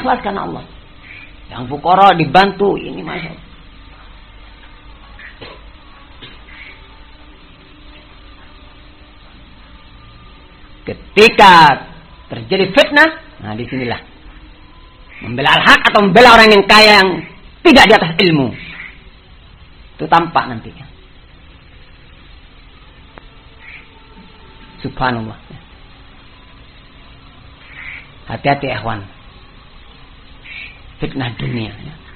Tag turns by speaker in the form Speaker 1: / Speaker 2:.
Speaker 1: ikhlas karena Allah. Yang fuqara dibantu, ini masya Allah. Ketika terjadi fitnah, nah disinilah membela al-haq atau membela orang yang kaya yang tidak di atas ilmu. Itu tampak nantinya. Subhanallah. Hati-hati ikhwan. Fitnah dunia.